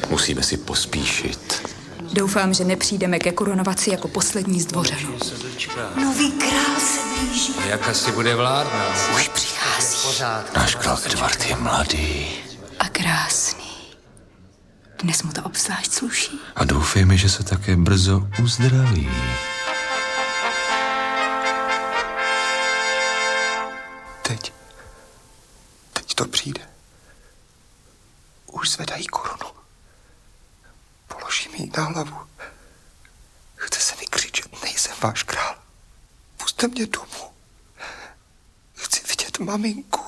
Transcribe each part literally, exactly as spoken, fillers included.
Musíme si pospíšit. Doufám, že nepřijdeme ke korunovaci jako poslední z dvořanů. Nový král se blíží. Jak asi bude vládnout? Už přichází. Náš král Edvard je mladý. A krásný. Dnes mu to obzvlášť sluší. A doufejme, že se také brzo uzdraví. Teď. Teď to přijde. Už zvedají korunu. Položím ji na hlavu. Chce se mi křičet, nejsem váš král. Pusťte mě domů. Chci vidět maminku.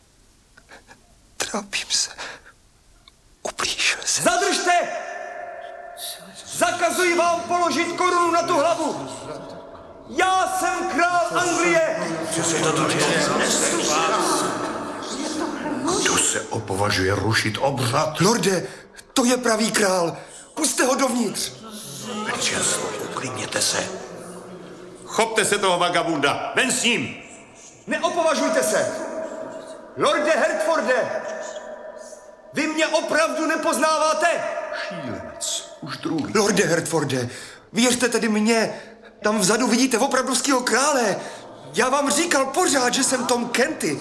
Trápím se. Ublížil jsem. Zadržte! Zakazuji vám položit korunu na tu hlavu. Já jsem král Anglie. Co se to děje? Kdo se opovažuje rušit obřad? Lorde, to je pravý král. Pusťte ho dovnitř. Veličenstvo, uklidněte se. Chopte se toho vagabunda, ven s ním! Neopovažujte se! Lorde Hertforde! Vy mě opravdu nepoznáváte? Šílenec, už druhý. Lorde Hertforde, věřte tedy mně. Tam vzadu vidíte opravdovského krále. Já vám říkal pořád, že jsem Tom Kenty.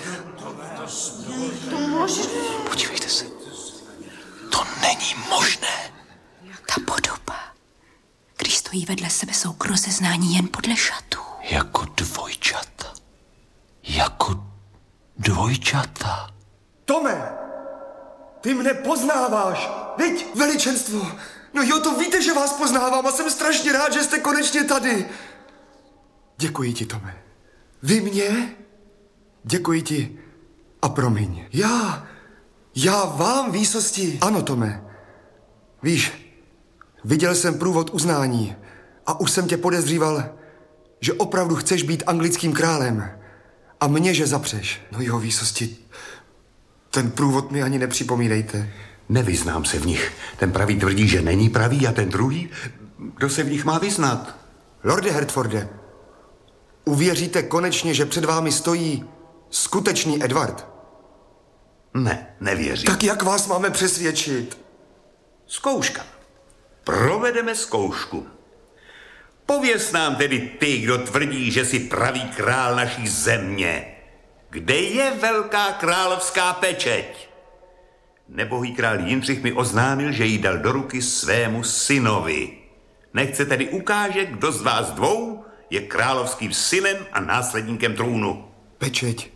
Podívejte se. To není možné. Ta podoba. Když stojí vedle sebe, jsou k rozeznání jen podle šatů. Jako dvojčata. Jako dvojčata. Tome, ty mne poznáváš, viď? Veličenstvo, no jo, to víte, že vás poznávám a jsem strašně rád, že jste konečně tady. Děkuji ti, Tome. Vy mě? Děkuji ti a promiň. Já, já vám výsosti. Ano, Tome. Víš, viděl jsem průvod uznání a už jsem tě podezříval, že opravdu chceš být anglickým králem a mě, že zapřeš. No jeho výsosti, ten průvod mi ani nepřipomínejte. Nevyznám se v nich. Ten pravý tvrdí, že není pravý a ten druhý, kdo se v nich má vyznat? Lorde Hertforde, uvěříte konečně, že před vámi stojí skutečný Edward? Ne, nevěřím. Tak jak vás máme přesvědčit? Zkouška. Provedeme zkoušku. Pověz nám tedy ty, kdo tvrdí, že jsi pravý král naší země. Kde je velká královská pečeť? Nebohý král Jindřich mi oznámil, že ji dal do ruky svému synovi. Nechce tedy ukáže, kdo z vás dvou je královským synem a následníkem trůnu. Pečeť.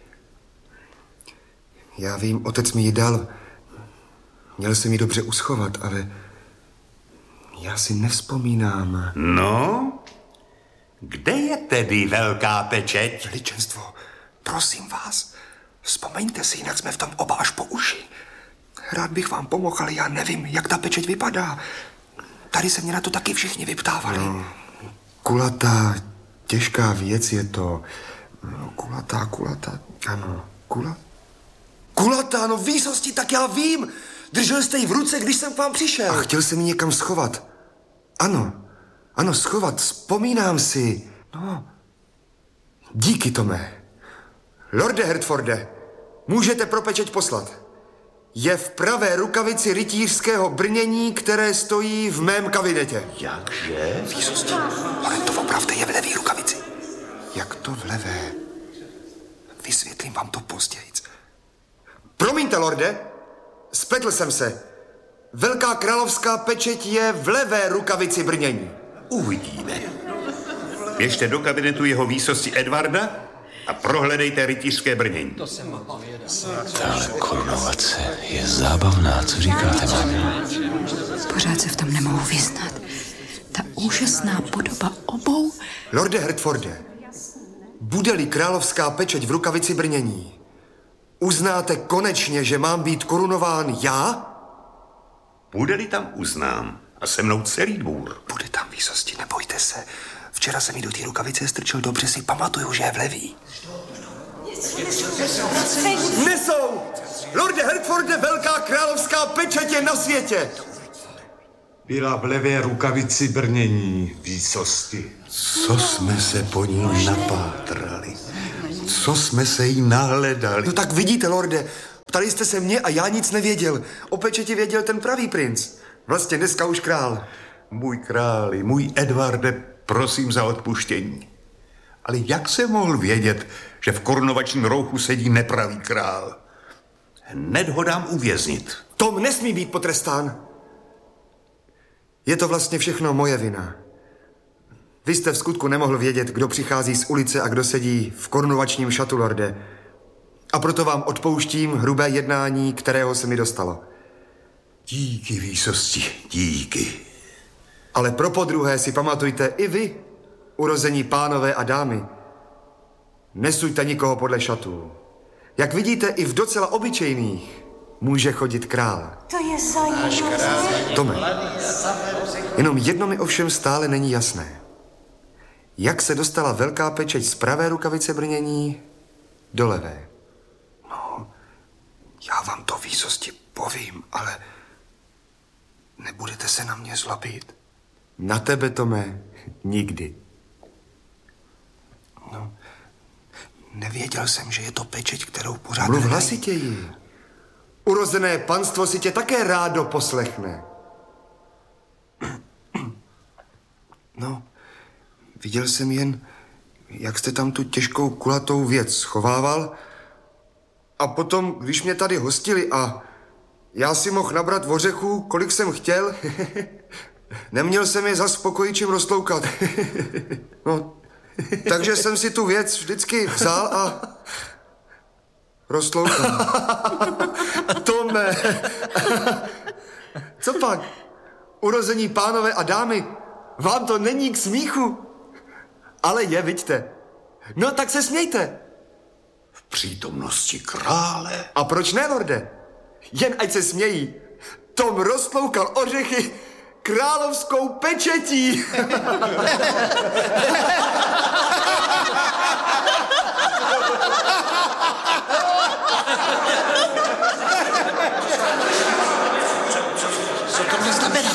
Já vím, otec mi ji dal. Měl jsem ji dobře uschovat, ale já si nevzpomínám. No, kde je tedy velká pečeť? Veličenstvo, prosím vás, vzpomeňte si, jinak jsme v tom oba až po uši. Rád bych vám pomohl, ale já nevím, jak ta pečeť vypadá. Tady se mě na to taky všichni vyptávali. No, kulatá, těžká věc je to. No, kulatá, kulatá, ano, kula. Kulatá, no výsosti, tak já vím. Držel jste ji v ruce, když jsem k vám přišel. A chtěl jsem ji někam schovat. Ano, ano, schovat, vzpomínám si. No, díky, Tome. Lorde Hertforde, můžete pro pečeť poslat. Je v pravé rukavici rytířského brnění, které stojí v mém kabinetě. Jakže? Výsosti, ale to opravdu je v levé rukavici. Jak to v levé? Vysvětlím vám to později. Promiňte, lorde, spletl jsem se. Velká královská pečeť je v levé rukavici brnění. Uvidíme. Běžte do kabinetu jeho výsosti Edvarda a prohledejte rytířské brnění. Tahle korunovace je zábavná, co říkáte, mami? Pořád se v tom nemohu vyznat. Ta úžasná podoba obou... Lorde Hertforde, bude-li královská pečeť v rukavici brnění, uznáte konečně, že mám být korunován já? Bude-li tam uznám a se mnou celý dvůr. Bude tam, výsosti, nebojte se. Včera jsem mi do té rukavice strčil, dobře si pamatuju, že je v levý. Nesou! Lorde Hertforde, velká královská pečeť je na světě! Byla v levé rukavici brnění, výsosti. Co jsme se po ní napátrali? Co jsme se jí nahledali? No tak vidíte, lorde, ptali jste se mě a já nic nevěděl. O pečeti věděl ten pravý princ. Vlastně dneska už král. Můj králi, můj Edvarde, prosím za odpuštění. Ale jak se mohl vědět, že v korunovačním rouchu sedí nepravý král? Hned ho dám uvěznit. Tom nesmí být potrestán. Je to vlastně všechno moje vina. Vy jste v skutku nemohl vědět, kdo přichází z ulice a kdo sedí v korunovačním šatu, lorde. A proto vám odpouštím hrubé jednání, kterého se mi dostalo. Díky, výsosti, díky. Ale pro podruhé si pamatujte i vy, urození pánové a dámy. Nesuďte nikoho podle šatů. Jak vidíte, i v docela obyčejných může chodit král. To je zajímavé. Tome, jenom jedno mi ovšem stále není jasné. Jak se dostala velká pečeť z pravé rukavice brnění do levé? No, já vám to výsosti povím, ale nebudete se na mě zlobit. Na tebe, Tome, nikdy. No, nevěděl jsem, že je to pečeť, kterou pořád Mluv nedají. hlasitěji. Urozené panstvo si tě také rádo poslechne. No, viděl jsem jen, jak jste tam tu těžkou kulatou věc schovával. A potom, když mě tady hostili a já si mohl nabrat ořechů, kolik jsem chtěl, neměl jsem je zas v pokoji čím roztloukat. No, takže jsem si tu věc vždycky vzal a roztloukal. Tome, co pak? Urození pánové a dámy, vám to není k smíchu? Ale je, vidíte. No tak se smějte. V přítomnosti krále. A proč ne, lorde? Jen ať se smějí. Tom roztloukal ořechy královskou pečetí. Co to mě znamená?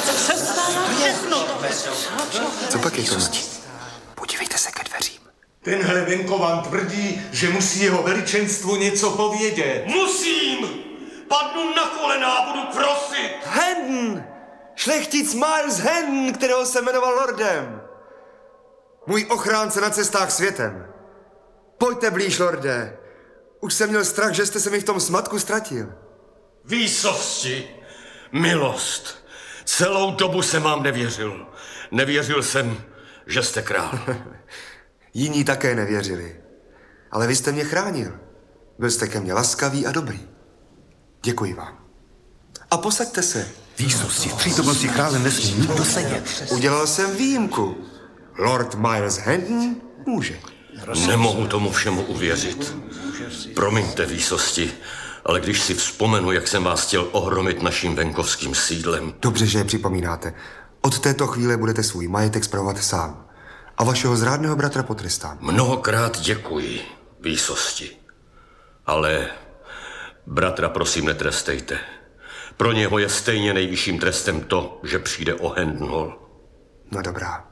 Co pak je to? Podívejte se ke dveřím. Tenhle venkovan tvrdí, že musí jeho veličenstvu něco povědět. Musím! Padnu na kolena a budu prosit! Hendon! Šlechtic Miles Hendon, kterého se jmenoval lordem. Můj ochránce na cestách světem. Pojďte blíž, lorde. Už jsem měl strach, že jste se mi v tom smatku ztratil. Výsosti, milost. Celou dobu jsem vám nevěřil. Nevěřil jsem, že jste král. Jiní také nevěřili. Ale vy jste mě chránil. Byl jste ke mně laskavý a dobrý. Děkuji vám. A posaďte se. Výsosti, v přítomnosti krále nesmí nikdo sedět. Udělal jsem výjimku. Lord Miles Hendon může. Nemohu tomu všemu uvěřit. Promiňte, výsosti, ale když si vzpomenu, jak jsem vás chtěl ohromit naším venkovským sídlem. Dobře, že je připomínáte. Od této chvíle budete svůj majetek spravovat sám. A vašeho zrádného bratra potrestám. Mnohokrát děkuji, výsosti. Ale bratra prosím netrestejte. Pro něho je stejně nejvyšším trestem to, že přijde o Hendonhall. No dobrá.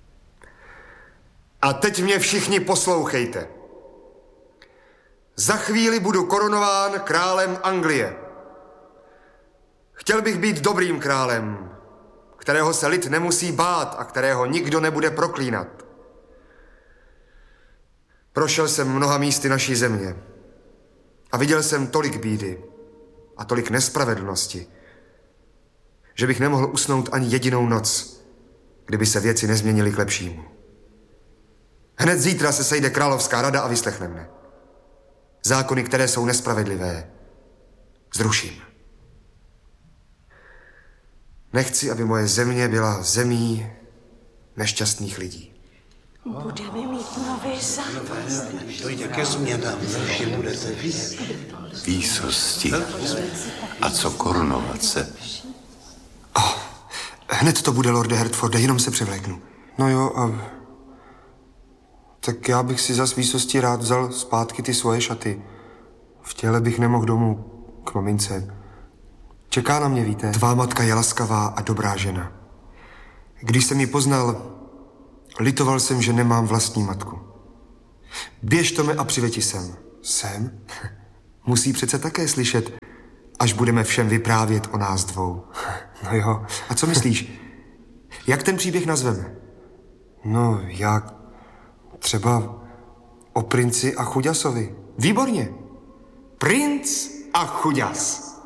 A teď mě všichni poslouchejte. Za chvíli budu korunován králem Anglie. Chtěl bych být dobrým králem, kterého se lid nemusí bát a kterého nikdo nebude proklínat. Prošel jsem mnoha místy naší země a viděl jsem tolik bídy a tolik nespravedlnosti, že bych nemohl usnout ani jedinou noc, kdyby se věci nezměnily k lepšímu. Hned zítra se sejde královská rada a vyslechne mne. Zákony, které jsou nespravedlivé, zruším. Nechci, aby moje země byla zemí nešťastných lidí. Budeme mít nové zákony. Dojde ke změnám, že budete víc. Výsosti. A co korunovace? Oh, hned to bude, lorde Hertforde, jenom se převléknu. No jo, a... tak já bych si zas výsosti rád vzal zpátky ty svoje šaty. V těle bych nemohl domů k mamince. Čeká na mě, víte. Tvá matka je laskavá a dobrá žena. Když jsem ji poznal, litoval jsem, že nemám vlastní matku. Běž, Tome, a přiveti sem. Sem? Musí přece také slyšet. až budeme všem vyprávět o nás dvou. No jo, a co myslíš? Jak ten příběh nazveme? No, jak... Třeba o princi a chuďasovi. Výborně. Princ a chuďas.